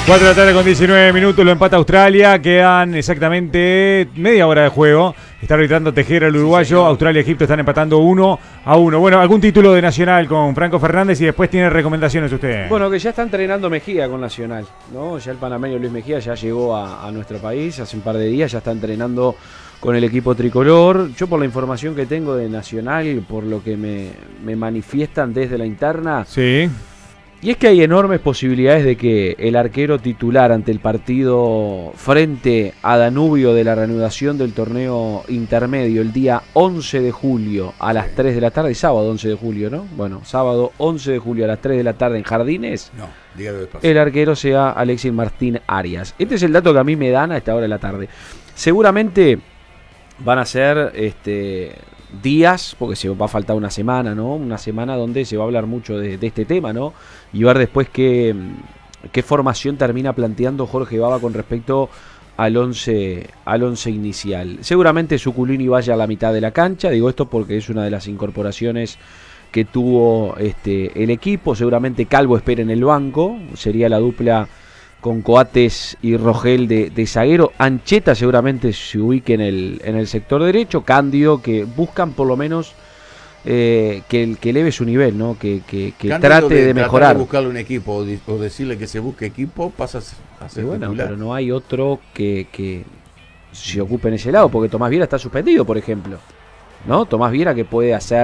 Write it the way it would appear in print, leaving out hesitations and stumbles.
4 de la tarde con 19 minutos, lo empata Australia, quedan exactamente media hora de juego. Está arbitrando Tejera, el uruguayo. Sí, Australia y Egipto están empatando 1-1. Bueno, algún título de Nacional con Franco Fernández y después tiene recomendaciones usted. Bueno, que ya está entrenando Mejía con Nacional, ¿no? Ya el panameño Luis Mejía ya llegó a nuestro país hace un par de días, ya está entrenando con el equipo tricolor. Yo, por la información que tengo de Nacional, por lo que me manifiestan desde la interna, sí, y es que hay enormes posibilidades de que el arquero titular ante el partido frente a Danubio de la reanudación del torneo intermedio el día 11 de julio a las 3 de la tarde, sábado 11 de julio, ¿no? Bueno, sábado 11 de julio a las 3 de la tarde en Jardines, no, dígalo despacio, el arquero sea Alexis Martín Arias. Este es el dato que a mí me dan a esta hora de la tarde. Seguramente van a ser días, porque se va a faltar una semana, ¿no? Una semana donde se va a hablar mucho de este tema, ¿no? Y ver después qué formación termina planteando Jorge Baba con respecto al once inicial. Seguramente Zuculini vaya a la mitad de la cancha, digo esto porque es una de las incorporaciones que tuvo el equipo. Seguramente Calvo espera en el banco, sería la dupla con Coates y Rogel de zaguero. Ancheta seguramente se ubique en el sector derecho. Cándido, que buscan por lo menos que eleve su nivel, ¿no? Que trate de mejorar. De buscarle un equipo o decirle que se busque equipo, pasa a ser bueno, titular. pero no hay otro que se ocupe en ese lado, porque Tomás Viera está suspendido, por ejemplo, ¿no? Tomás Viera, que puede hacer